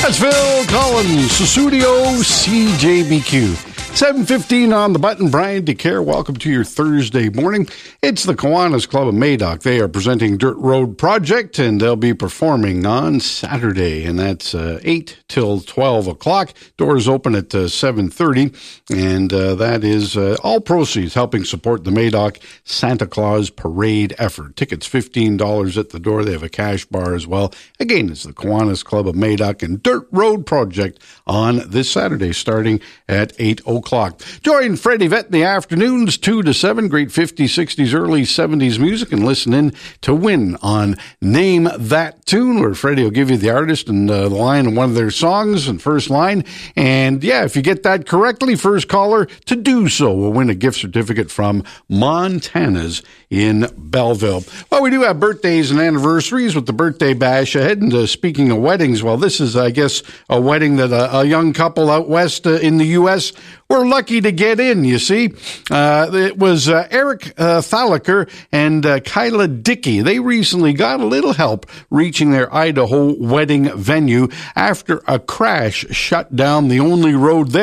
That's Phil Collins, Studio CJBQ. 7:15 on the button. Brian DeCare, welcome to your Thursday morning. It's the Kiwanis Club of Madoc. They are presenting Dirt Road Project, and they'll be performing on Saturday, and that's 8 till 12 o'clock. Doors open at 7:30, and that is all proceeds helping support the Madoc Santa Claus Parade effort. Tickets $15 at the door. They have a cash bar as well. Again, it's the Kiwanis Club of Madoc and Dirt Road Project on this Saturday starting at 8 o'clock. Join Freddie Vett in the afternoons, 2 to 7, great 50s, 60s, early 70s music, and listen in to win on Name That Tune, where Freddie will give you the artist and the line of one of their songs and first line. And yeah, if you get that correctly, first caller to do so will win a gift certificate from Montana's in Belleville. Well, we do have birthdays and anniversaries with the birthday bash ahead. And speaking of weddings, well, this is, I guess, a wedding that a young couple out west in the U.S. were lucky to get in, you see. It was Eric Thalacker and Kyla Dickey. They recently got a little help reaching their Idaho wedding venue after a crash shut down the only road there.